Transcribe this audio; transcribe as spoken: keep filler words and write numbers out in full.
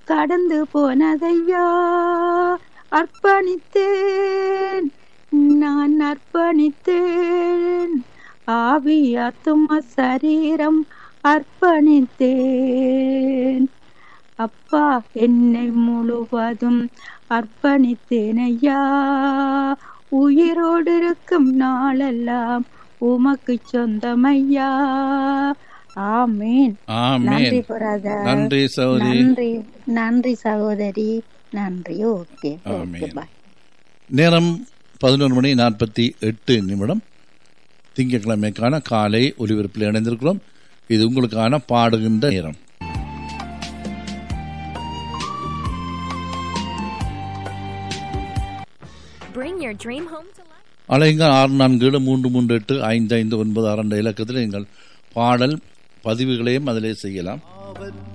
கடந்து போனதையா அர்ப்பணித்தேன், நான் அர்ப்பணித்தேன். ஆவி ஆத்தும சரீரம் அர்ப்பணித்தேன். அப்பா என்னை முழுவதும் அர்ப்பணித்தேன் ஐயா. உயிரோடு இருக்கும் நாளெல்லாம் உமக்கு சொந்தமையா. ஆமேன். நன்றி பிரதர். நன்றி சகோதரி. நன்றி நன்றி சகோதரி. நன்றி. ஓகே, பாய். நேரம் பதினொரு மணி நாற்பத்தி எட்டு நிமிடம். திங்கட்கிழமைக்கான காலை ஒலிபரப்பில் இணைந்திருக்கிறோம். இது உங்களுக்கான பாடுகின்ற நேரம். அலைங்க ஆறு நான்கு ஏழு மூன்று மூன்று எட்டு ஐந்து ஐந்து ஒன்பது ஆறு என்ற இலக்கத்தில் எங்கள் பாடல் பதிவுகளையும் அதிலே செய்யலாம்.